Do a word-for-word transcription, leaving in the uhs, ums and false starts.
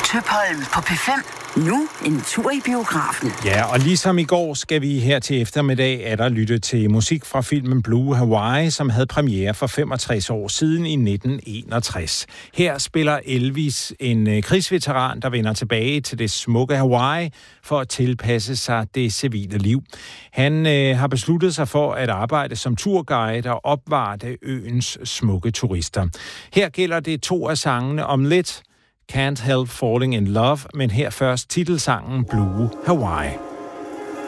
Tøpholm på P fem. Nu en tur i biografen. Ja, og ligesom i går skal vi her til eftermiddag atter lytte til musik fra filmen Blue Hawaii, som havde premiere for femogtres år siden i nitten enogtres. Her spiller Elvis en krigsveteran, der vender tilbage til det smukke Hawaii for at tilpasse sig det civile liv. Han øh, har besluttet sig for at arbejde som turguide og opvarte øens smukke turister. Her gælder det to af sangene om lidt. Can't Help Falling in Love, men her først titelsangen Blue Hawaii.